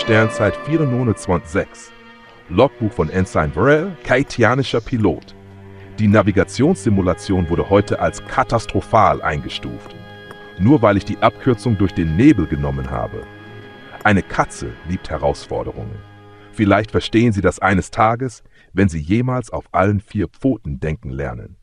Sternzeit 429. Logbuch von Ensign Varel, haitianischer Pilot. Die Navigationssimulation wurde heute als katastrophal eingestuft. Nur weil ich die Abkürzung durch den Nebel genommen habe. Eine Katze liebt Herausforderungen. Vielleicht verstehen Sie das eines Tages, wenn Sie jemals auf allen 4 Pfoten denken lernen.